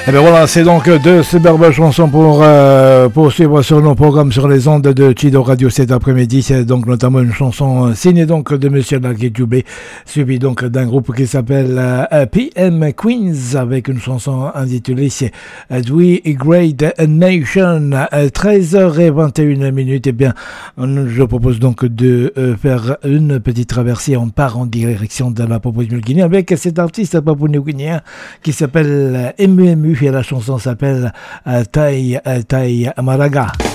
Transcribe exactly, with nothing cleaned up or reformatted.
Et bien voilà, c'est donc deux superbes chansons pour euh, poursuivre sur nos programmes sur les ondes de Chido Radio cet après-midi. C'est donc notamment une chanson signée donc de Monsieur Lucky Dubé, suivie donc d'un groupe qui s'appelle euh, P M Queens avec une chanson intitulée We Great Nation. treize heures vingt et une minutes. Et bien, je propose donc de euh, faire une petite traversée. On part en direction de la Papouasie-Nouvelle-Guinée avec cet artiste papou-néo-guinéen qui s'appelle M M U et la chanson s'appelle euh, Tai Tai Maraga.